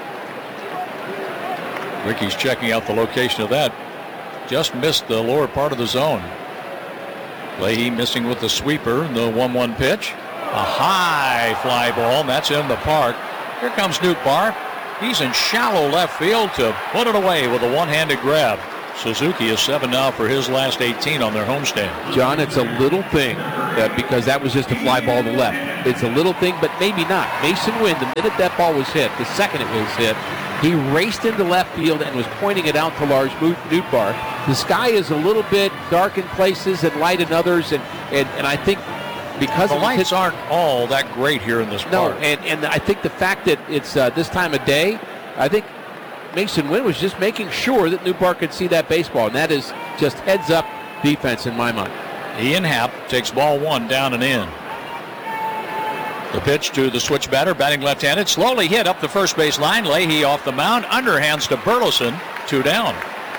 Ricky's checking out the location of that. Just missed the lower part of the zone. Leahy missing with the sweeper. The 1-1 pitch. A high fly ball, and that's in the park. Here comes Nootbaar. He's in shallow left field to put it away with a one-handed grab. Suzuki is 7 now for his last 18 on their homestand. John, it's a little thing because that was just a fly ball to left. It's a little thing, but maybe not. Mason Wynn, the minute that ball was hit, the second it was hit, he raced into left field and was pointing it out to Lars Nootbaar. The sky is a little bit dark in places and light in others, and I think because the lights aren't all that great here in this park. No, and I think the fact that it's this time of day, I think Mason Wynn was just making sure that Nootbaar could see that baseball, and that is just heads-up defense in my mind. Ian Happ takes ball 1 down and in. The pitch to the switch batter, batting left-handed, slowly hit up the first base line. Leahy off the mound, underhands to Burleson, 2 down.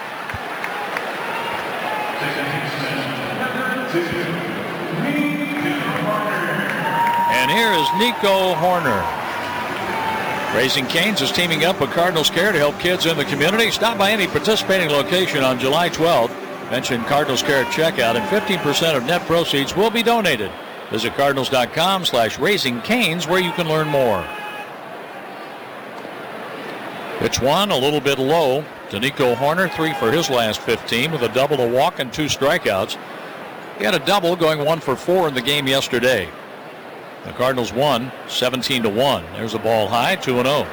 And here is Nico Horner. Raising Cane's is teaming up with Cardinals Care to help kids in the community. Stop by any participating location on July 12th. Mention Cardinals Care at checkout, and 15% of net proceeds will be donated. Visit cardinals.com/raisingcanes where you can learn more. Pitch 1, a little bit low to Nico Horner. 3 for his last 15 with a double, a walk, and 2 strikeouts. He had a double going 1 for 4 in the game yesterday. The Cardinals won 17-1. There's a ball high, 2-0.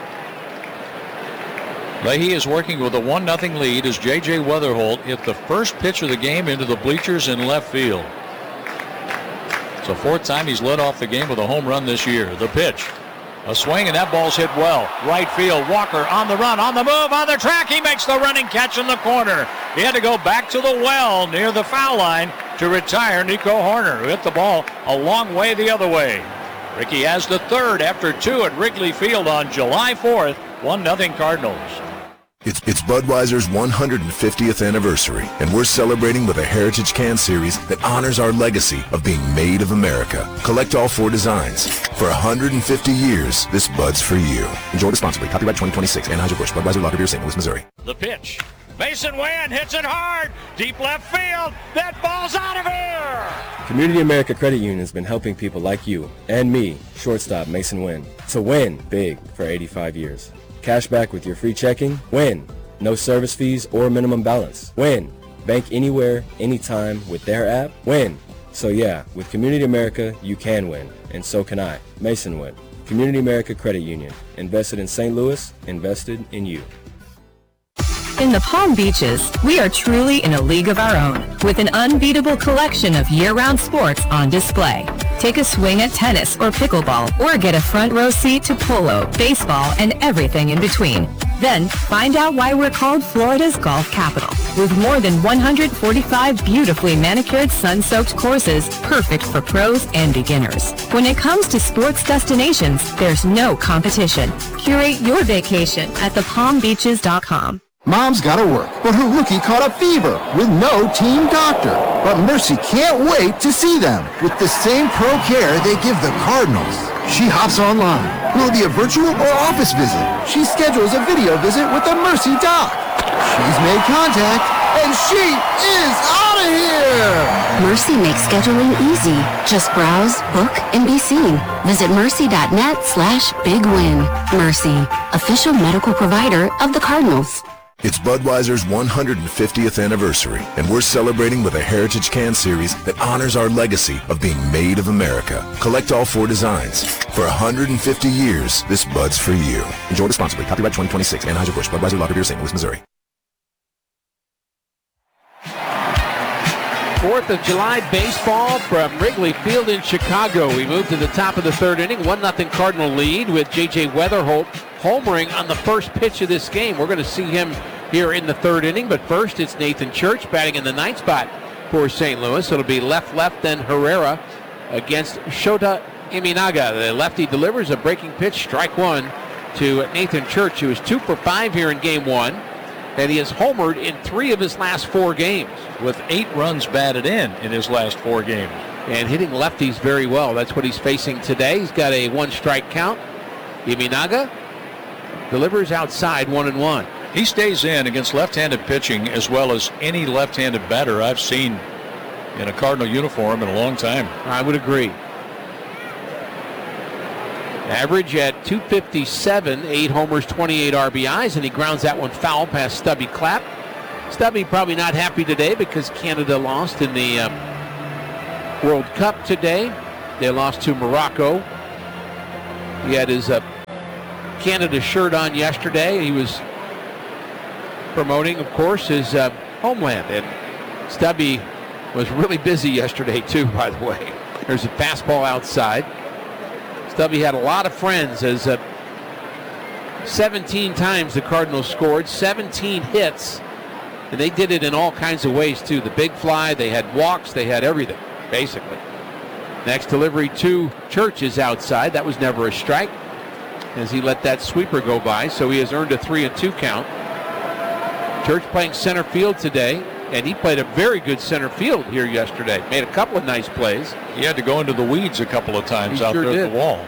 Leahy is working with a 1-0 lead as J.J. Weatherholt hit the first pitch of the game into the bleachers in left field. It's the 4th time he's led off the game with a home run this year. The pitch. A swing, and that ball's hit well. Right field, Walker on the run, on the move, on the track. He makes the running catch in the corner. He had to go back to the well near the foul line to retire Nico Horner, who hit the ball a long way the other way. Ricky has the 3rd after 2 at Wrigley Field on July 4th. 1-0 Cardinals. It's Budweiser's 150th anniversary, and we're celebrating with a Heritage Can Series that honors our legacy of being made of America. Collect all 4 designs. For 150 years, this Bud's for you. Enjoy responsibly. Copyright 2026. Anheuser-Busch. Budweiser Lager Beer, St. Louis, Missouri. The pitch. Mason Wynn hits it hard. Deep left field. That ball's out of here. Community America Credit Union has been helping people like you and me, shortstop Mason Wynn, to win big for 85 years. Cash back with your free checking. Win. No service fees or minimum balance. Win. Bank anywhere, anytime with their app. Win. So yeah, with Community America, you can win. And so can I. Mason Wynn. Community America Credit Union. Invested in St. Louis. Invested in you. In the Palm Beaches, we are truly in a league of our own, with an unbeatable collection of year-round sports on display. Take a swing at tennis or pickleball, or get a front row seat to polo, baseball, and everything in between. Then, find out why we're called Florida's golf capital, with more than 145 beautifully manicured sun-soaked courses, perfect for pros and beginners. When it comes to sports destinations, there's no competition. Curate your vacation at thepalmbeaches.com. Mom's got to work, but her rookie caught a fever with no team doctor. But Mercy can't wait to see them with the same pro care they give the Cardinals. She hops online. Will it be a virtual or office visit? She schedules a video visit with the Mercy doc. She's made contact, and she is out of here! Mercy makes scheduling easy. Just browse, book, and be seen. Visit mercy.net/bigwin. Mercy, official medical provider of the Cardinals. It's Budweiser's 150th anniversary, and we're celebrating with a Heritage Can Series that honors our legacy of being made of America. Collect all 4 designs. For 150 years, this Bud's for you. Enjoy responsibly. Copyright 2026. Anheuser-Busch. Budweiser Lager Beer, St. Louis, Missouri. 4th of July baseball from Wrigley Field in Chicago. We move to the top of the 3rd inning. 1-0 Cardinal lead with J.J. Weatherholt homering on the first pitch of this game. We're going to see him here in the 3rd inning, but first it's Nathan Church batting in the 9th spot for St. Louis. It'll be left, then Herrera against Shota Iminaga. The lefty delivers a breaking pitch, strike 1 to Nathan Church, who is 2 for 5 here in game 1. And he has homered in 3 of his last 4 games. With 8 runs batted in his last 4 games. And hitting lefties very well. That's what he's facing today. He's got a 1-strike count. Imanaga delivers outside 1-1. He stays in against left-handed pitching as well as any left-handed batter I've seen in a Cardinal uniform in a long time. I would agree. Average at 257, 8 homers, 28 RBIs, and he grounds that one foul past Stubby Clapp. Stubby probably not happy today because Canada lost in the World Cup today. They lost to Morocco. He had his Canada shirt on yesterday. He was promoting, of course, his homeland. And Stubby was really busy yesterday, too, by the way. There's a fastball outside. Stubby had a lot of friends as 17 times the Cardinals scored, 17 hits. And they did it in all kinds of ways, too. The big fly, they had walks, they had everything, basically. Next delivery to Church is outside. That was never a strike as he let that sweeper go by. So he has earned a 3-2 count. Church playing center field today, and he played a very good center field here yesterday. Made a couple of nice plays. He had to go into the weeds a couple of times out there at the wall.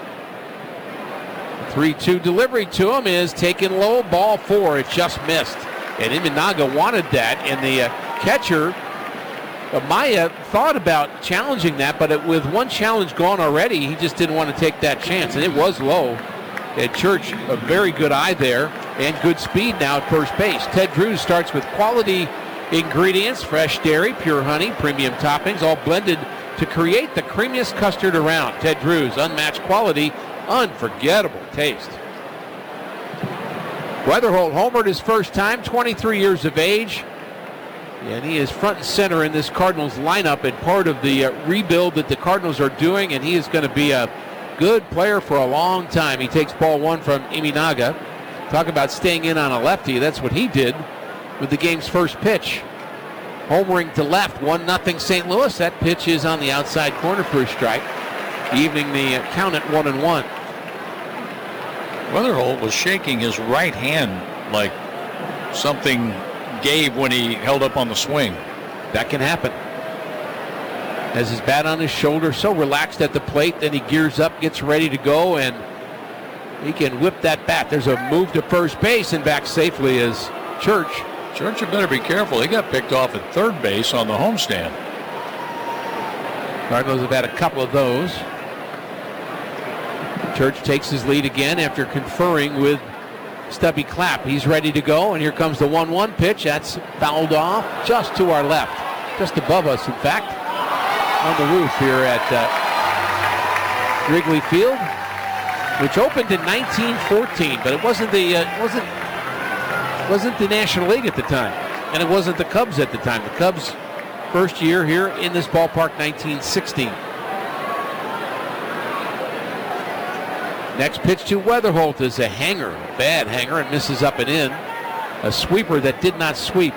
3-2 delivery to him is taken low, ball 4. It just missed. And Imanaga wanted that, and the catcher, Amaya, thought about challenging that, but with one challenge gone already, he just didn't want to take that chance, and it was low. And Church, a very good eye there, and good speed now at first base. Ted Drews starts with quality ingredients, fresh dairy, pure honey, premium toppings, all blended to create the creamiest custard around. Ted Drews, unmatched quality, unforgettable taste. Weatherholt homered his first time, 23 years of age. And he is front and center in this Cardinals lineup and part of the rebuild that the Cardinals are doing, and he is going to be a good player for a long time. He takes ball 1 from Imanaga. Talk about staying in on a lefty. That's what he did with the game's first pitch. Homering to left, 1-0 St. Louis. That pitch is on the outside corner for a strike, evening the count at 1-1. Weatherholt was shaking his right hand like something gave when he held up on the swing. That can happen. Has his bat on his shoulder, so relaxed at the plate, then he gears up, gets ready to go, and he can whip that bat. There's a move to first base, and back safely is Church. Church, you better be careful. He got picked off at third base on the homestand. Cardinals have had a couple of those. Church takes his lead again after conferring with Stubby Clapp. He's ready to go, and here comes the 1-1 pitch. That's fouled off just to our left, just above us, in fact, on the roof here at Wrigley Field, which opened in 1914, but it wasn't the National League at the time, and it wasn't the Cubs at the time. The Cubs' first year here in this ballpark, 1916. Next pitch to Weatherholt is a hanger, a bad hanger, and misses up and in. A sweeper that did not sweep.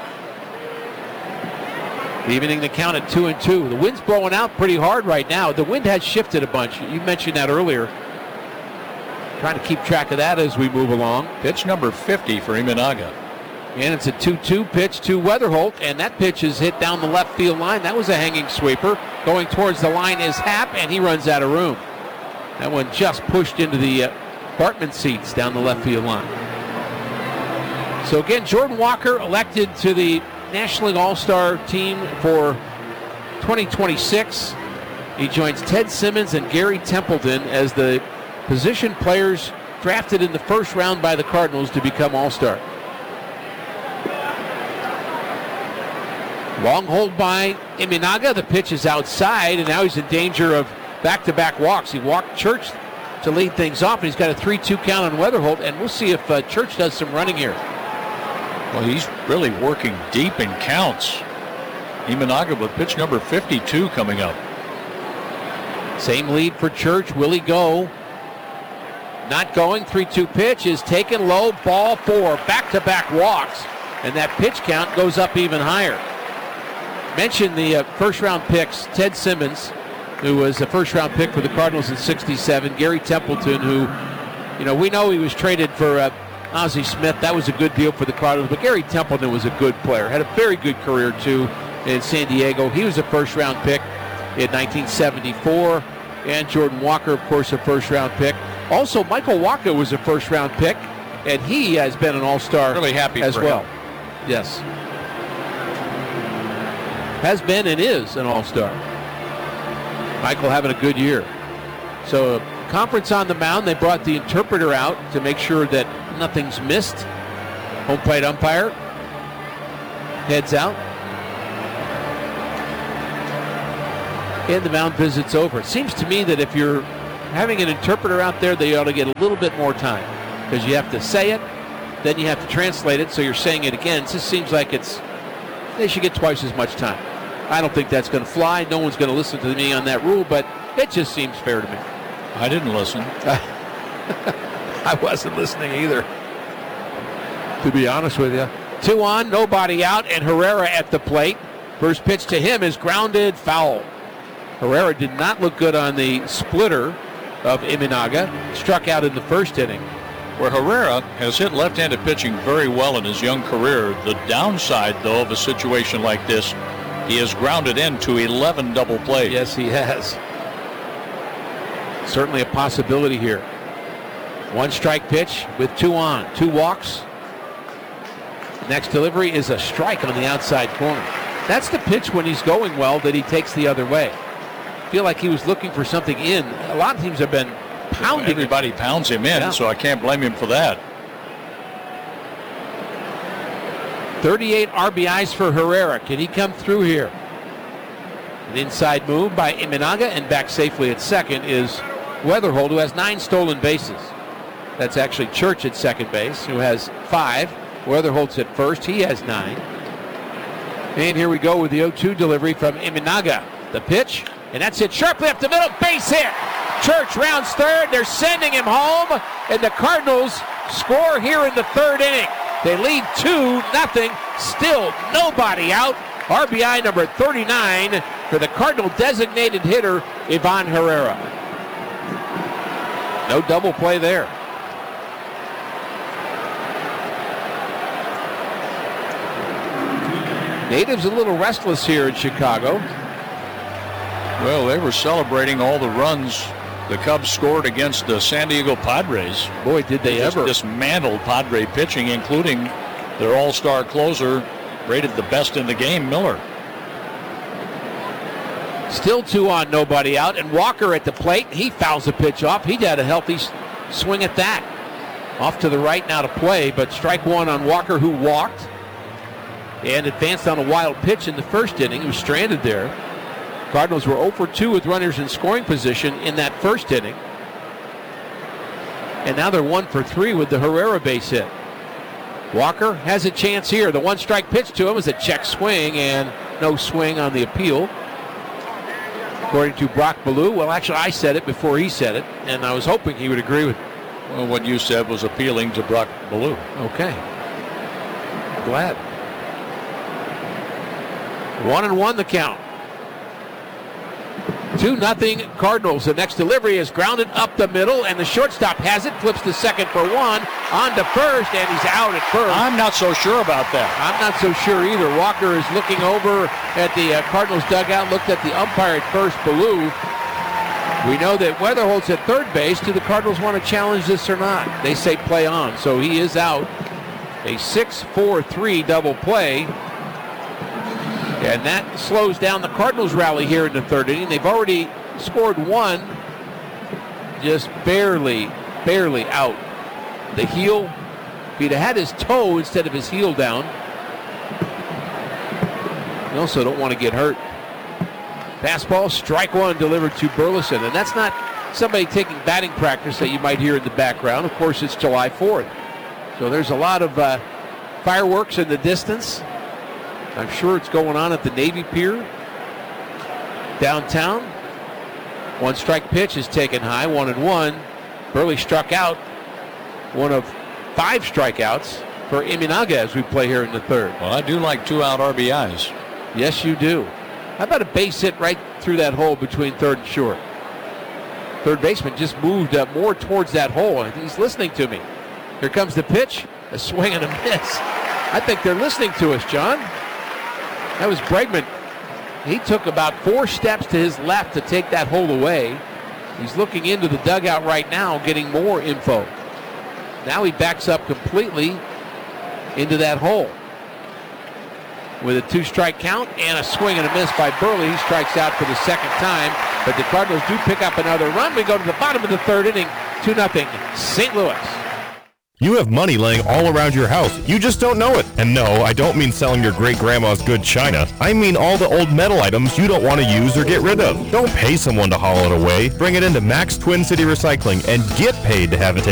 Evening the count at 2-2. The wind's blowing out pretty hard right now. The wind has shifted a bunch. You mentioned that earlier. Trying to keep track of that as we move along. Pitch number 50 for Imanaga. And it's a 2-2 pitch to Weatherholt, and that pitch is hit down the left field line. That was a hanging sweeper. Going towards the line is Happ, and he runs out of room. That one just pushed into the Bartman seats down the left field line. So again, Jordan Walker elected to the National League All-Star team for 2026. He joins Ted Simmons and Gary Templeton as the position players drafted in the first round by the Cardinals to become All-Star. Long hold by Imanaga. The pitch is outside, and now he's in danger of back-to-back walks. He walked Church to lead things off, and he's got a 3-2 count on Weatherholt, and we'll see if Church does some running here. Well, he's really working deep in counts. Imanaga with pitch number 52 coming up. Same lead for Church. Will he go? Not going. 3-2 pitch is taken low. Ball 4. Back-to-back walks, and that pitch count goes up even higher. Mentioned the first-round picks. Ted Simmons, who was a first-round pick for the Cardinals in '67. Gary Templeton, who we know he was traded for Ozzie Smith. That was a good deal for the Cardinals, but Gary Templeton was a good player. Had a very good career, too, in San Diego. He was a first-round pick in 1974. And Jordan Walker, of course, a first-round pick. Also, Michael Wacha was a first-round pick, and he has been an all-star really happy as for well. him. Yes. Has been and is an all-star. Michael having a good year. So, conference on the mound. They brought the interpreter out to make sure that nothing's missed. Home plate umpire heads out. And the mound visit's over. It seems to me that if you're having an interpreter out there, they ought to get a little bit more time, because you have to say it, then you have to translate it, so you're saying it again. It just seems like they should get twice as much time. I don't think that's going to fly. No one's going to listen to me on that rule, but it just seems fair to me. I didn't listen. I wasn't listening either, to be honest with you. 2 on, nobody out, and Herrera at the plate. First pitch to him is grounded foul. Herrera did not look good on the splitter of Imanaga. Struck out in the first inning. Where Herrera has hit left-handed pitching very well in his young career. The downside, though, of a situation like this, he has grounded into 11 double plays. Yes, he has. Certainly a possibility here. 1 strike pitch with 2 on. 2 walks. Next delivery is a strike on the outside corner. That's the pitch when he's going well that he takes the other way. Feel like he was looking for something in. A lot of teams have been pounding. Everybody pounds him in, so I can't blame him for that. 38 RBIs for Herrera. Can he come through here? An inside move by Imanaga, and back safely at second is Weatherholt, who has 9 stolen bases. That's actually Church at second base, who has 5. Weatherholt's at first. He has 9. And here we go with the 0-2 delivery from Imanaga. The pitch, and that's hit sharply up the middle. Base hit. Church rounds third. They're sending him home, and the Cardinals score here in the 3rd inning. They lead 2-0. Still nobody out. RBI number 39 for the Cardinal designated hitter, Ivan Herrera. No double play there. Natives a little restless here in Chicago. Well, they were celebrating all the runs the Cubs scored against the San Diego Padres. Boy, did they ever. Dismantled Padre pitching, including their all-star closer, rated the best in the game, Miller. Still 2 on, nobody out, and Walker at the plate. He fouls the pitch off. He had a healthy swing at that. Off to the right now to play, but strike 1 on Walker, who walked and advanced on a wild pitch in the first inning. He was stranded there. Cardinals were 0 for 2 with runners in scoring position in that first inning. And now they're 1 for 3 with the Herrera base hit. Walker has a chance here. The 1-strike pitch to him is a check swing, and no swing on the appeal. According to Brock Ballou, well, actually, I said it before he said it, and I was hoping he would agree with me. Well, what you said was appealing to Brock Ballou. Okay. Glad. 1-1 the count. 2-0 Cardinals. The next delivery is grounded up the middle, and the shortstop has it, flips to second for 1, on to first, and he's out at first. I'm not so sure about that. I'm not so sure either. Walker is looking over at the Cardinals dugout, looked at the umpire at first, Ballou. We know that Weatherholt's at third base. Do the Cardinals want to challenge this or not? They say play on, so he is out. A 6-4-3 double play. And that slows down the Cardinals rally here in the 3rd inning. They've already scored 1, just barely out. The heel, if he'd had his toe instead of his heel down. You also don't want to get hurt. Fastball, strike 1 delivered to Burleson. And that's not somebody taking batting practice that you might hear in the background. Of course, it's July 4th. So there's a lot of fireworks in the distance. I'm sure it's going on at the Navy Pier downtown. 1-strike pitch is taken high, 1-1. Burley struck out, one of 5 strikeouts for Imanaga as we play here in the 3rd. Well, I do like 2-out RBIs. Yes, you do. How about a base hit right through that hole between 3rd and short? third baseman just moved more towards that hole. He's listening to me. Here comes the pitch, a swing and a miss. I think they're listening to us, John. That was Bregman. He took about 4 steps to his left to take that hole away. He's looking into the dugout right now, getting more info. Now he backs up completely into that hole. With a 2-strike count and a swing and a miss by Burley. He strikes out for the second time, but the Cardinals do pick up another run. We go to the bottom of the third inning, 2-0 St. Louis. You have money laying all around your house. You just don't know it. And no, I don't mean selling your great-grandma's good china. I mean all the old metal items you don't want to use or get rid of. Don't pay someone to haul it away. Bring it into Max Twin City Recycling and get paid to have it taken